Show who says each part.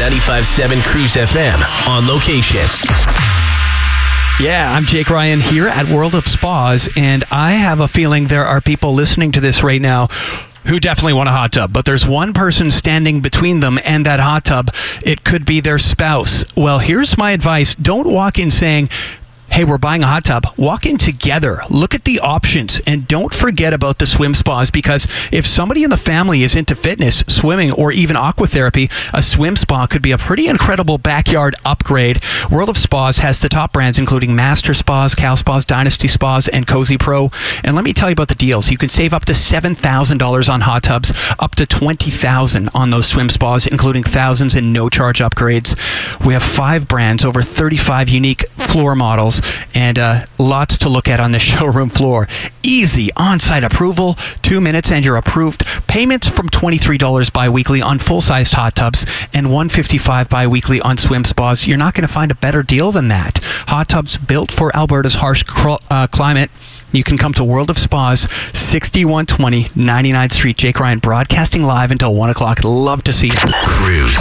Speaker 1: 95.7 Cruise FM on location.
Speaker 2: Yeah, I'm Jake Ryan here at World of Spas, and I have a feeling there are people listening to this right now who definitely want a hot tub, but there's one person standing between them and that hot tub. It could be their spouse. Well, here's my advice. Don't walk in saying, hey, we're buying a hot tub. Walk in together. Look at the options, and don't forget about the swim spas, because if somebody in the family is into fitness, swimming, or even aquatherapy, a swim spa could be a pretty incredible backyard upgrade. World of Spas has the top brands, including Master Spas, Cal Spas, Dynasty Spas, and Cozy Pro. And let me tell you about the deals. You can save up to $7,000 on hot tubs, up to $20,000 on those swim spas, including thousands in no-charge upgrades. We have 5 brands, over 35 unique floor models, and lots to look at on the showroom floor. Easy on-site approval, 2 minutes and you're approved. Payments from $23 bi-weekly on full-sized hot tubs and $155 bi-weekly on swim spas. You're not going to find a better deal than that. Hot tubs built for Alberta's harsh climate. You can come to World of Spas, 6120 99th Street. Jake Ryan broadcasting live until 1 o'clock. Love to see you.
Speaker 1: Cruise.